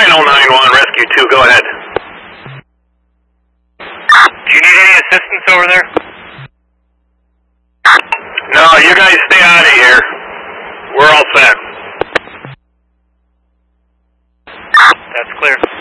Channel 9-1, Rescue 2, go ahead. Do you need any assistance over there? No, you guys stay out of here. We're all set. That's clear.